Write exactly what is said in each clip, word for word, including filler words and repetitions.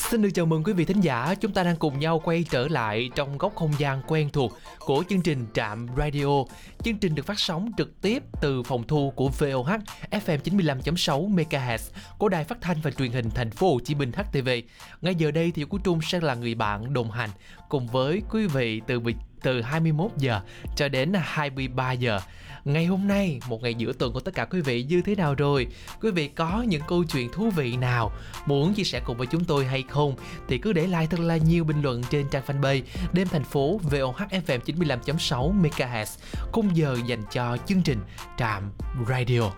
Xin được chào mừng quý vị thính giả, chúng ta đang cùng nhau quay trở lại trong góc không gian quen thuộc của chương trình Trạm Radio. Chương trình được phát sóng trực tiếp từ phòng thu của vê o hát ép em chín mươi lăm chấm sáu MHz của Đài Phát thanh và Truyền hình Thành phố Hồ Chí Minh hát tê vê. Ngay giờ đây thì Quốc Trung sẽ là người bạn đồng hành cùng với quý vị từ từ hai mươi mốt giờ cho đến hai mươi ba giờ. Ngày hôm nay, một ngày giữa tuần của tất cả quý vị như thế nào rồi? Quý vị có những câu chuyện thú vị nào muốn chia sẻ cùng với chúng tôi hay không? Thì cứ để lại thật là nhiều bình luận trên trang fanpage Đêm Thành phố vê o hát ép em chín mươi lăm chấm sáu MHz, khung giờ dành cho chương trình Trạm Radio.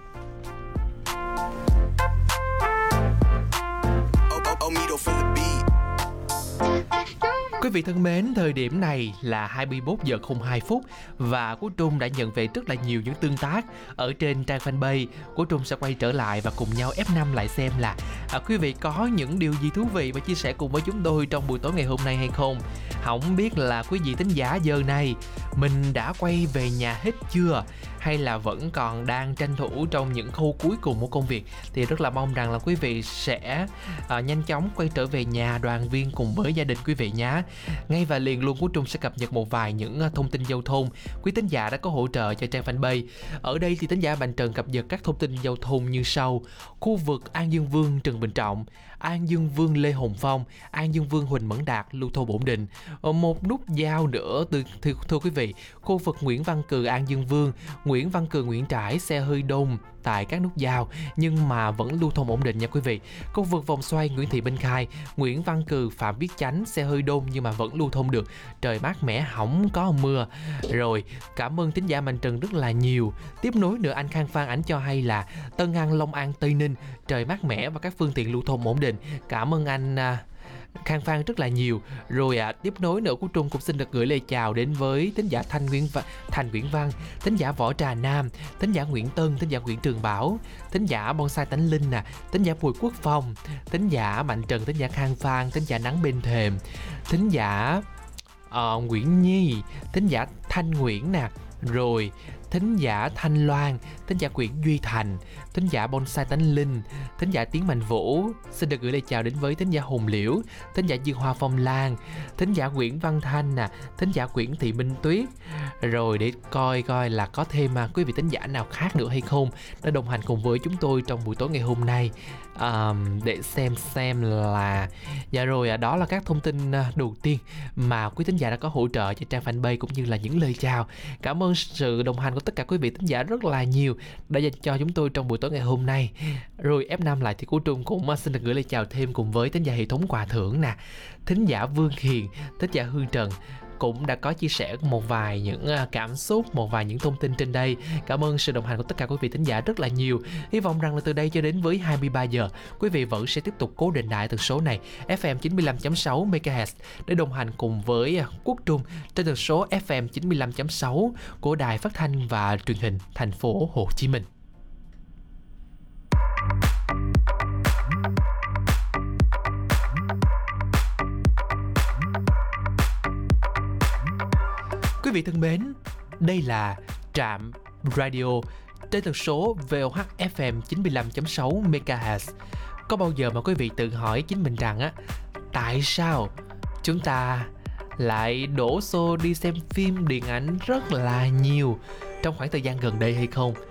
Quý vị thân mến, thời điểm này là hai mươi mốt giờ không hai phút và Quốc Trung đã nhận về rất là nhiều những tương tác ở trên trang fanpage. Quốc Trung sẽ quay trở lại và cùng nhau ép năm lại xem là à, quý vị có những điều gì thú vị và chia sẻ cùng với chúng tôi trong buổi tối ngày hôm nay hay không. Không biết là quý vị thính giả giờ này mình đã quay về nhà hết chưa, hay là vẫn còn đang tranh thủ trong những khâu cuối cùng của công việc. Thì rất là mong rằng là quý vị sẽ à, nhanh chóng quay trở về nhà đoàn viên cùng với gia đình quý vị nhé. Ngay và liền luôn Quốc Trung sẽ cập nhật một vài những thông tin giao thông quý thính giả đã có hỗ trợ cho trang fanpage. Ở đây thì thính giả Bành Trần cập nhật các thông tin giao thông như sau: khu vực An Dương Vương Trần Bình Trọng, An Dương Vương Lê Hồng Phong, An Dương Vương Huỳnh Mẫn Đạt lưu thông ổn định. Một nút giao nữa từ thưa, thưa quý vị, khu vực Nguyễn Văn Cừ An Dương Vương, Nguyễn Văn Cừ Nguyễn Trãi xe hơi đông tại các nút giao nhưng mà vẫn lưu thông ổn định nha quý vị. Khu vực vòng xoay Nguyễn Thị Minh Khai, Nguyễn Văn Cừ Phạm Viết Chánh xe hơi đông nhưng mà vẫn lưu thông được. Trời mát mẻ, hỏng có mưa. Rồi, cảm ơn thính giả Mạnh Trần rất là nhiều. Tiếp nối nữa, anh Khang Phan ảnh cho hay là Tân An Long An Tây Ninh trời mát mẻ và các phương tiện lưu thông ổn định. Cảm ơn anh à, Khang Phan rất là nhiều. Rồi à, tiếp nối nữa, Quốc Trung cũng xin được gửi lời chào đến với thính giả Thanh Nguyễn Văn, Thành Nguyễn Văn, thính giả Võ Trà Nam, thính giả Nguyễn Tân, thính giả Nguyễn Trường Bảo, thính giả Bonsai Tánh Linh nè, thính giả Bùi Quốc Phong, thính giả Mạnh Trần, thính giả Khang Phan, thính giả Nắng Bên Thềm, thính giả uh, Nguyễn Nhi, thính giả Thanh Nguyễn nè, rồi thính giả Thanh Loan, thính giả Nguyễn Duy Thành, thính giả Bonsai Tánh Linh, thính giả Tiến Mạnh Vũ. Xin được gửi lời chào đến với thính giả Hùng Liễu, thính giả Dương Hoa Phong Lan, thính giả Nguyễn Văn Thanh nè, thính giả Nguyễn Thị Minh Tuyết. Rồi để coi coi là có thêm mà quý vị thính giả nào khác nữa hay không đã đồng hành cùng với chúng tôi trong buổi tối ngày hôm nay. À, để xem xem là dạ rồi, đó là các thông tin đầu tiên mà quý thính giả đã có hỗ trợ cho trang fanpage cũng như là những lời chào. Cảm ơn sự đồng hành của tất cả quý vị thính giả rất là nhiều đã dành cho chúng tôi trong buổi tối ngày hôm nay. Rồi ép năm lại thì Quốc Trung cũng xin được gửi lời chào thêm cùng với thính giả hệ thống quà thưởng nè, thính giả Vương Hiền, thính giả Hương Trần cũng đã có chia sẻ một vài những cảm xúc, một vài những thông tin trên đây. Cảm ơn sự đồng hành của tất cả quý vị thính giả rất là nhiều. Hy vọng rằng là từ đây cho đến với hai mươi ba giờ, quý vị vẫn sẽ tiếp tục cố định lại tần số này ép em chín mươi lăm chấm sáu MHz để đồng hành cùng với Quốc Trung trên tần số ép em chín mươi lăm chấm sáu của Đài Phát thanh và Truyền hình Thành phố Hồ Chí Minh. Quý vị thân mến, đây là Trạm Radio trên tần số vê o hát ép em chín mươi lăm chấm sáu MHz. Có bao giờ mà quý vị tự hỏi chính mình rằng á, tại sao chúng ta lại đổ xô đi xem phim điện ảnh rất là nhiều trong khoảng thời gian gần đây hay không?